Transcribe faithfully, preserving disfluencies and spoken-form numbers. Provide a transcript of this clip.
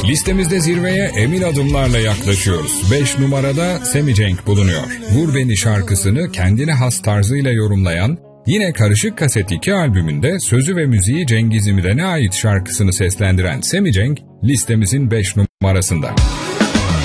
Listemizde zirveye emin adımlarla yaklaşıyoruz. beş numarada Sammy Cenk bulunuyor. Vur Beni şarkısını kendine has tarzıyla yorumlayan, yine Karışık Kaset iki albümünde sözü ve müziği Cengiz İmren'e ait şarkısını seslendiren Sammy Cenk listemizin beş numarasında.